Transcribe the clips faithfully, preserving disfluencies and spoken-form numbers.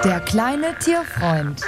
Der kleine Tierfreund.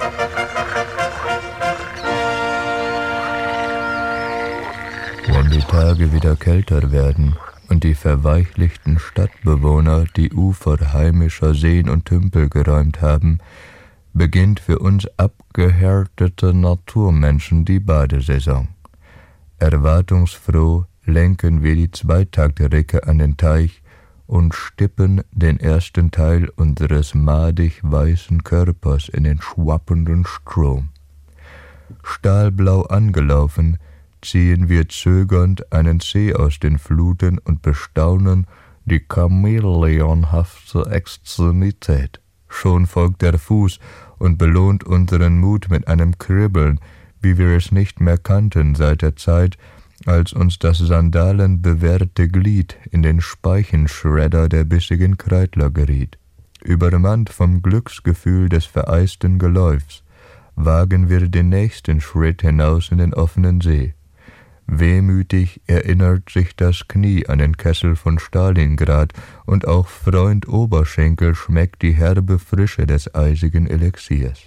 Wenn die Tage wieder kälter werden und die verweichlichten Stadtbewohner die Ufer heimischer Seen und Tümpel geräumt haben, beginnt für uns abgehärtete Naturmenschen die Badesaison. Erwartungsfroh lenken wir die Zweitaktricke an den Teich und stippen den ersten Teil unseres madig weißen Körpers in den schwappenden Strom. Stahlblau angelaufen, ziehen wir zögernd einen Zeh aus den Fluten und bestaunen die chamäleonhafte Extremität. Schon folgt der Fuß und belohnt unseren Mut mit einem Kribbeln, wie wir es nicht mehr kannten seit der Zeit, als uns das sandalenbewehrte Glied in den Speichenschredder der bissigen Kreidler geriet. Übermannt vom Glücksgefühl des vereisten Geläufs, wagen wir den nächsten Schritt hinaus in den offenen See. Wehmütig erinnert sich das Knie an den Kessel von Stalingrad, und auch Freund Oberschenkel schmeckt die herbe Frische des eisigen Elixiers.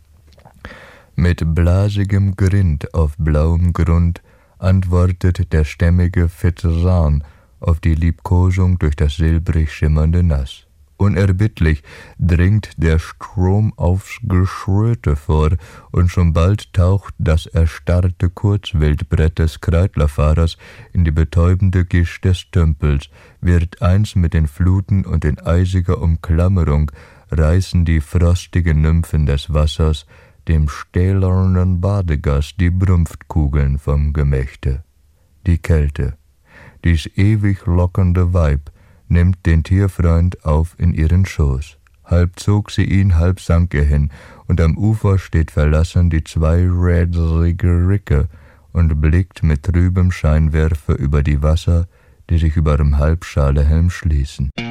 Mit blasigem Grind auf blauem Grund antwortet der stämmige Fettsan auf die Liebkosung durch das silbrig schimmernde Nass. Unerbittlich dringt der Strom aufs Geschröte vor, und schon bald taucht das erstarrte Kurzwildbrett des Kreidlerfahrers in die betäubende Gischt des Tümpels, wird eins mit den Fluten, und in eisiger Umklammerung reißen die frostigen Nymphen des Wassers dem stählernen Badegast die Brunftkugeln vom Gemächte. Die Kälte, dies ewig lockende Weib, nimmt den Tierfreund auf in ihren Schoß. Halb zog sie ihn, halb sank er hin, und am Ufer steht verlassen die zweirädrige Ricke und blickt mit trübem Scheinwerfer über die Wasser, die sich über dem Halbschalehelm schließen.